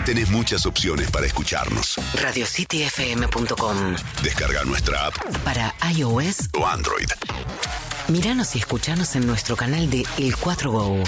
Tenés muchas opciones para escucharnos. RadioCityFM.com. Descarga nuestra app para iOS o Android. Míranos y escuchanos en nuestro canal de El 4Go.